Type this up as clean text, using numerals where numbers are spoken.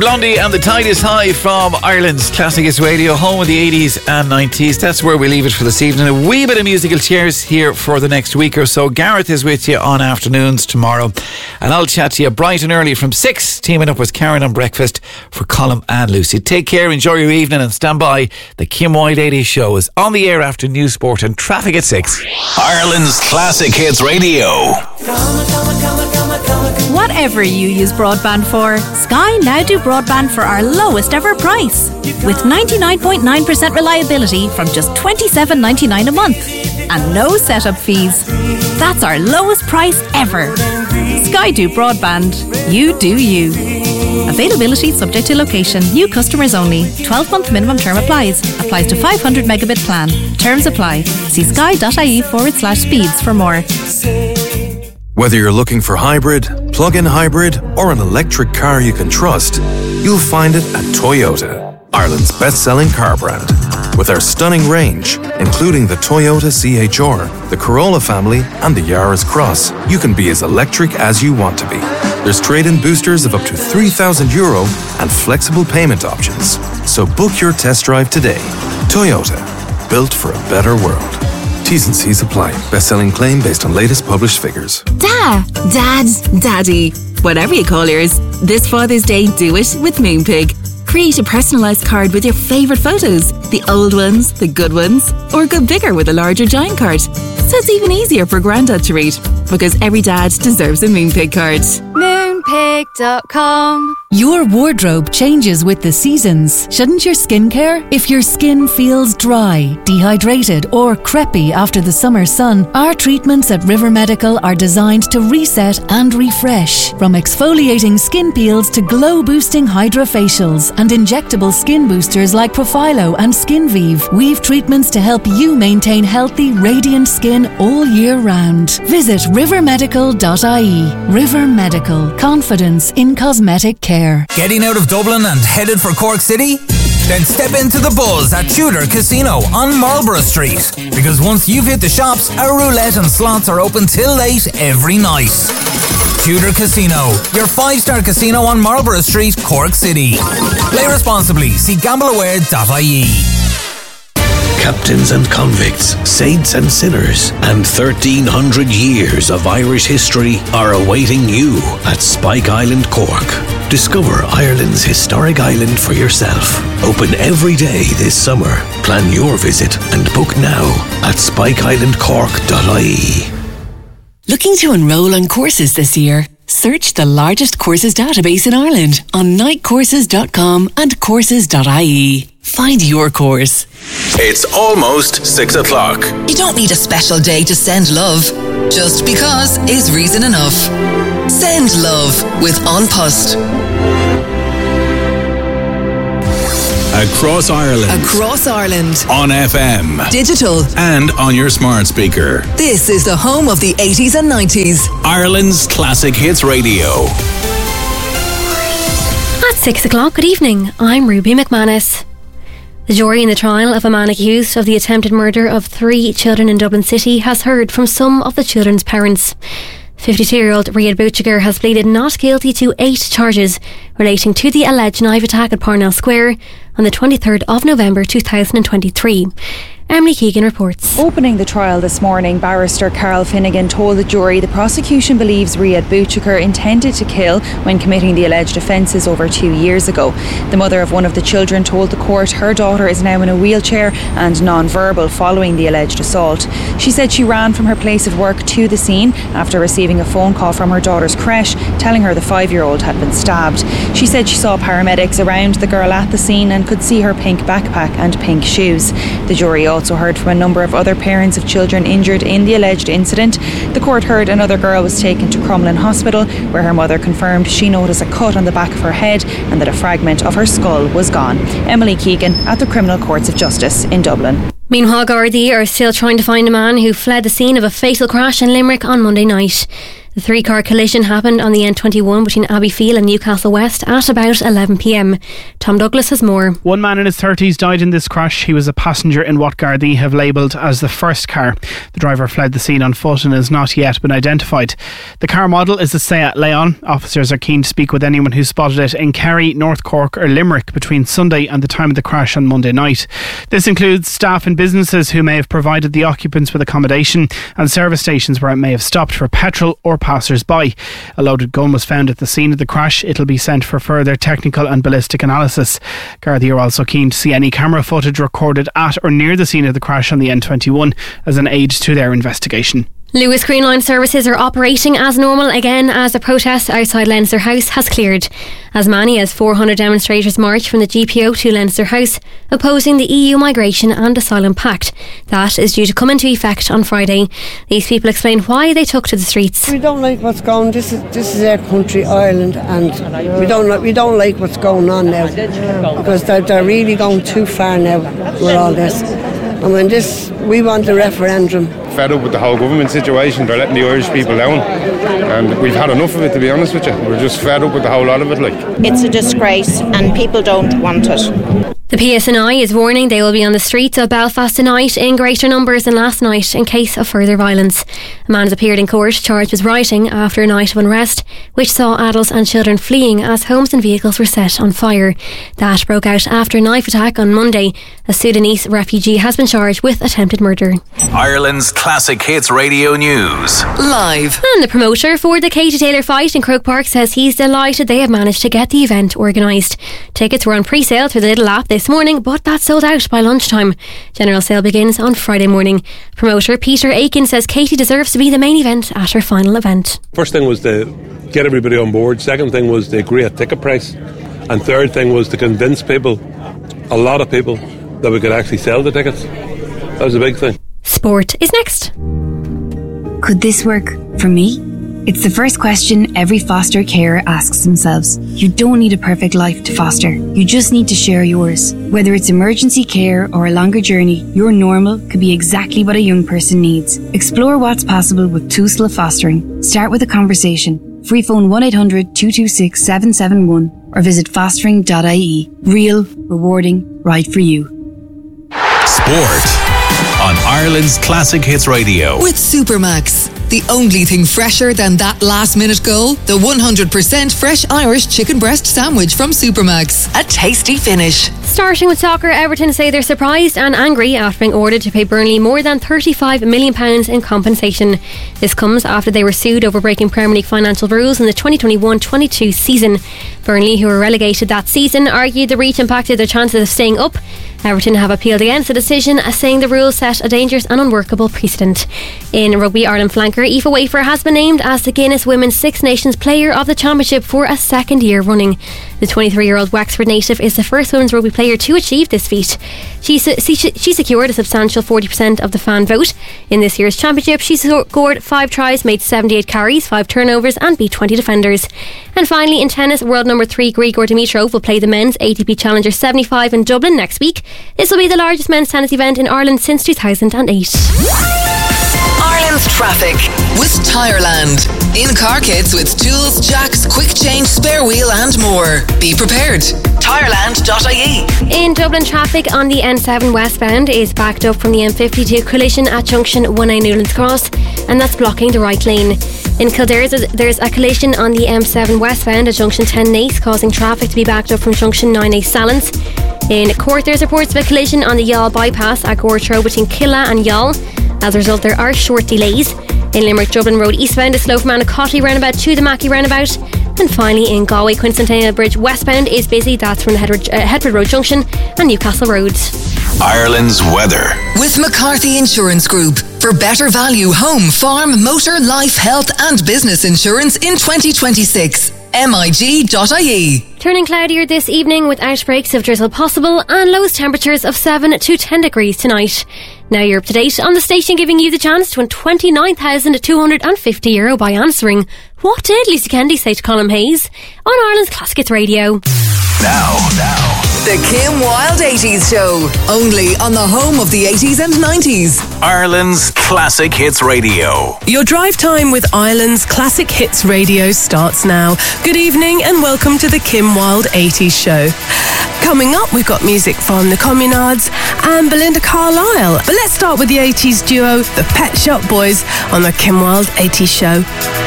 Blondie and the Tide is High from Ireland's Classic Hits Radio, home of the 80s and 90s. That's where we leave it for this evening. A wee bit of musical chairs here for the next week or so. Gareth is with you on afternoons tomorrow, and I'll chat to you bright and early from 6, teaming up with Karen on breakfast for Colm and Lucy. Take care, enjoy your evening, and stand by. The Kim Wilde 80s show is on the air after News Sport and traffic at 6. Ireland's Classic Hits Radio. Whatever you use broadband for, Sky now do broadband for our lowest ever price. With 99.9% reliability from just $27.99 a month. And no setup fees. That's our lowest price ever. Sky do broadband. You do you. Availability subject to location. New customers only. 12-month minimum term applies. Applies to 500 megabit plan. Terms apply. See sky.ie/speeds for more. Whether you're looking for hybrid, plug-in hybrid, or an electric car you can trust, you'll find it at Toyota, Ireland's best-selling car brand. With our stunning range, including the Toyota CHR, the Corolla family, and the Yaris Cross, you can be as electric as you want to be. There's trade-in boosters of up to €3,000 and flexible payment options. So book your test drive today. Toyota, built for a better world. T's and C's apply. Best-selling claim based on latest published figures. Dad, Daddy, whatever you call yours. This Father's Day, do it with Moonpig. Create a personalised card with your favourite photos. The old ones, the good ones, or go bigger with a larger giant card. So it's even easier for Grandad to read. Because every dad deserves a Moonpig card. Moonpig.com. Your wardrobe changes with the seasons. Shouldn't your skin care? If your skin feels dry, dehydrated, or crepey after the summer sun, our treatments at River Medical are designed to reset and refresh. From exfoliating skin peels to glow-boosting hydrofacials and injectable skin boosters like Profilo and SkinVive, we've treatments to help you maintain healthy, radiant skin all year round. Visit rivermedical.ie. River Medical. Confidence in cosmetic care. Getting out of Dublin and headed for Cork City? Then step into the buzz at Tudor Casino on Marlborough Street. Because once you've hit the shops, our roulette and slots are open till late every night. Tudor Casino, your 5-star casino on Marlborough Street, Cork City. Play responsibly. See gambleaware.ie. Captains and convicts, saints and sinners, and 1,300 years of Irish history are awaiting you at Spike Island, Cork. Discover Ireland's historic island for yourself. Open every day this summer. Plan your visit and book now at spikeislandcork.ie. Looking to enrol on courses this year? Search the largest courses database in Ireland on nightcourses.com and courses.ie. Find your course. It's almost 6 o'clock. You don't need a special day to send love. Just because is reason enough. Send love with An Post. Across Ireland. Across Ireland. On FM. Digital. And on your smart speaker. This is the home of the 80s and 90s. Ireland's Classic Hits Radio. At 6 o'clock, good evening. I'm Ruby McManus. The jury in the trial of a man accused of the attempted murder of 3 children in Dublin City has heard from some of the children's parents. 52-year-old Riyad Bouchiger has pleaded not guilty to 8 charges relating to the alleged knife attack at Parnell Square on the 23rd of November 2023. Emily Keegan reports. Opening the trial this morning, barrister Carl Finnegan told the jury the prosecution believes Riyad Bouchiger intended to kill when committing the alleged offences over 2 years ago. The mother of one of the children told the court her daughter is now in a wheelchair and non-verbal following the alleged assault. She said she ran from her place of work to the scene after receiving a phone call from her daughter's creche telling her the 5-year-old had been stabbed. She said she saw paramedics around the girl at the scene and could see her pink backpack and pink shoes. The jury also heard from a number of other parents of children injured in the alleged incident. The court heard another girl was taken to Crumlin Hospital, where her mother confirmed she noticed a cut on the back of her head and that a fragment of her skull was gone. Emily Keegan at the Criminal Courts of Justice in Dublin. Meanwhile, Gardaí are still trying to find a man who fled the scene of a fatal crash in Limerick on Monday night. The 3-car collision happened on the N21 between Abbeyfield and Newcastle West at about 11 p.m. Tom Douglas has more. One man in his 30s died in this crash. He was a passenger in what Gardaí have labelled as the first car. The driver fled the scene on foot and has not yet been identified. The car model is a Seat Leon. Officers are keen to speak with anyone who spotted it in Kerry, North Cork or Limerick between Sunday and the time of the crash on Monday night. This includes staff and businesses who may have provided the occupants with accommodation and service stations where it may have stopped for petrol or passers-by. A loaded gun was found at the scene of the crash. It'll be sent for further technical and ballistic analysis. Gardaí are also keen to see any camera footage recorded at or near the scene of the crash on the N21 as an aid to their investigation. Lewis Green Line services are operating as normal again as a protest outside Leinster House has cleared. As many as 400 demonstrators marched from the GPO to Leinster House opposing the EU Migration and Asylum Pact. That is due to come into effect on Friday. These people explain why they took to the streets. We don't like what's going on. This is our country, Ireland, and we don't like what's going on now because they're really going too far now with all this. And when we want a referendum. Fed up with the whole government situation. They're letting the Irish people down, and we've had enough of it, to be honest with you. We're just fed up with the whole lot of it. It's a disgrace and people don't want it. The PSNI is warning they will be on the streets of Belfast tonight in greater numbers than last night in case of further violence. A man has appeared in court charged with rioting after a night of unrest which saw adults and children fleeing as homes and vehicles were set on fire. That broke out after a knife attack on Monday. A Sudanese refugee has been charged with attempted murder. Ireland's Classic Hits Radio News. Live. And the promoter for the Katie Taylor fight in Croke Park says he's delighted they have managed to get the event organised. Tickets were on pre-sale through the Little App this morning, but that sold out by lunchtime. General sale begins on Friday morning. Promoter Peter Aiken says Katie deserves to be the main event at her final event. First thing was to get everybody on board. Second thing was to agree a ticket price. And third thing was to convince people, a lot of people, that we could actually sell the tickets. That was a big thing. Sport is next. Could this work for me? It's the first question every foster carer asks themselves. You don't need a perfect life to foster. You just need to share yours. Whether it's emergency care or a longer journey, your normal could be exactly what a young person needs. Explore what's possible with TUSLA Fostering. Start with a conversation. Free phone 1-800-226-771 or visit fostering.ie. Real, rewarding, right for you. Sport on Ireland's Classic Hits Radio. With Supermax. The only thing fresher than that last-minute goal, the 100% fresh Irish chicken breast sandwich from Supermax. A tasty finish. Starting with soccer, Everton say they're surprised and angry after being ordered to pay Burnley more than £35 million in compensation. This comes after they were sued over breaking Premier League financial rules in the 2021-22 season. Burnley, who were relegated that season, argued the breach impacted their chances of staying up. Everton have appealed against the decision, saying the rules set a dangerous and unworkable precedent. In rugby, Ireland flanker Aoife Wafer has been named as the Guinness Women's Six Nations Player of the Championship for a second year running. The 23-year-old Wexford native is the first women's rugby player to achieve this feat. She secured a substantial 40% of the fan vote. In this year's championship, she scored 5 tries, made 78 carries, 5 turnovers and beat 20 defenders. And finally, in tennis, world number 3 Grigor Dimitrov will play the men's ATP Challenger 75 in Dublin next week. This will be the largest men's tennis event in Ireland since 2008. Ireland's traffic with Tireland. In car kits with tools, jacks, quick change, spare wheel and more. Be prepared. Tireland.ie. In Dublin, traffic on the N7 westbound is backed up from the M52 collision at junction 1A Newlands Cross, and that's blocking the right lane. In Kildare, there's a collision on the M7 westbound at junction 10 Naas, causing traffic to be backed up from junction 9A Sallins. In Cork, there's reports of a collision on the Youghal bypass at Gortro between Killa and Youghal. As a result, there are short delays. In Limerick, Dublin Road eastbound is slow from Anacotty roundabout to the Mackey roundabout. And finally, in Galway, Quincentennial Bridge westbound is busy. That's from the Headford Road Junction and Newcastle Road. Ireland's weather. With McCarthy Insurance Group. For better value home, farm, motor, life, health and business insurance in 2026. MIG.ie. Turning cloudier this evening with outbreaks of drizzle possible and lowest temperatures of 7 to 10 degrees tonight. Now you're up to date on the station, giving you the chance to win €29,250 by answering what did Lisa Kennedy say to Colin Hayes on Ireland's Classic Hits Radio. Now. The Kim Wilde 80s Show. Only on the home of the 80s and 90s. Ireland's Classic Hits Radio. Your drive time with Ireland's Classic Hits Radio starts now. Good evening and welcome to the Kim Wilde 80s Show. Coming up, we've got music from the Communards and Belinda Carlisle. But let's start with the 80s duo, the Pet Shop Boys, on the Kim Wilde 80s Show.